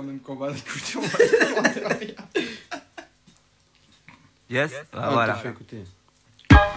même qu'on va écouter, on va écouter rien. Yes, Ah, voilà. t'as fait écouter.